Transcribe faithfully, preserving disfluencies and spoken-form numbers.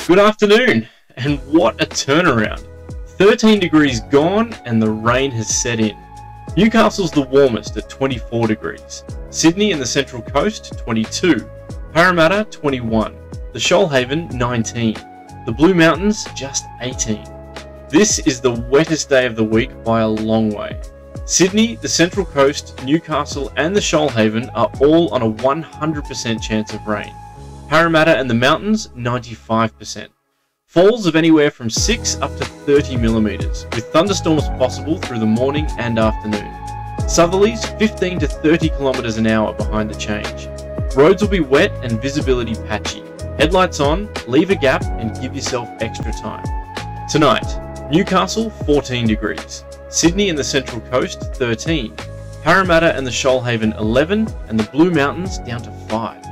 Good afternoon, and what a turnaround. thirteen degrees gone and the rain has set in. Newcastle's the warmest at twenty-four degrees. Sydney and the Central Coast, twenty-two. Parramatta, twenty-one. The Shoalhaven, nineteen. The Blue Mountains, just eighteen. This is the wettest day of the week by a long way. Sydney, the Central Coast, Newcastle and the Shoalhaven are all on a one hundred percent chance of rain. Parramatta and the mountains, ninety-five percent. Falls of anywhere from six up to thirty millimetres, with thunderstorms possible through the morning and afternoon. Southerlies, fifteen to thirty kilometres an hour behind the change. Roads will be wet and visibility patchy. Headlights on, leave a gap and give yourself extra time. Tonight, Newcastle, fourteen degrees. Sydney and the Central Coast, thirteen. Parramatta and the Shoalhaven, eleven. And the Blue Mountains down to five.